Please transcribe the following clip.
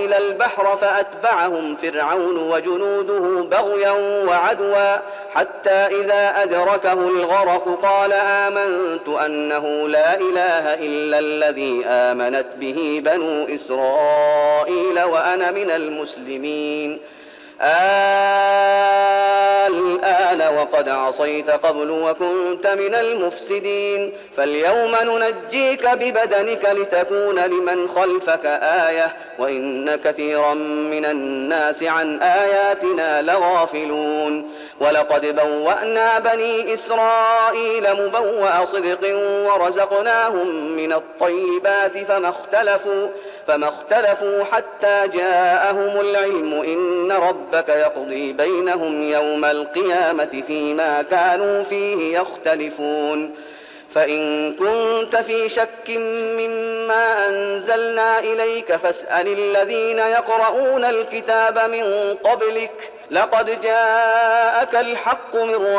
إلى البحر فأتبعهم فرعون وجنوده بغيا وعدوا حتى إذا أدركه الغرق قال آمنت أنه لا إله إلا الذي آمنت به بنو إسرائيل وأنا من المسلمين الآن وقد عصيت قبل وكنت من المفسدين فاليوم ننجيك ببدنك لتكون لمن خلفك آية وإن كثيرا من الناس عن آياتنا لغافلون ولقد بوأنا بني إسرائيل مبوأ صدق ورزقناهم من الطيبات فما اختلفوا حتى جاءهم العلم إن ربك يقضي بينهم يوم القيامة فيما كانوا فيه يختلفون فإن كنت في شك مما أنزلنا إليك فاسأل الذين يقرؤون الكتاب من قبلك لقد جاءك الحق من